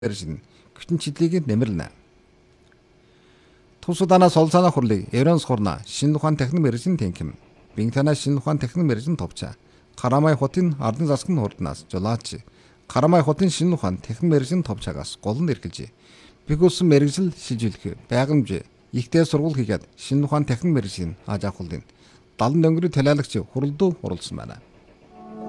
мэржин күтэн чиглэлийг нэмэрлэнэ. Тусуданаас олсанаа хурлыг Евронс хурна шинэ ухаан техник мэржин тэнхэм. Бинтана шинэ ухаан техник мэржин товча. Карамай хотын ардын засгийн хурднаас жолооч. Карамай хотын шинэ ухаан техник мэржин товчаагаас гол нь эргэлжээ. Бигүүлсэн мэрэгжил шилжүүлэх байгамж ихтэй сургууль хийгээд шинэ ухаан техник мэржин ааж авахлын 70 дөнгөрийн талаалагч хуралдуу оролцсон байна.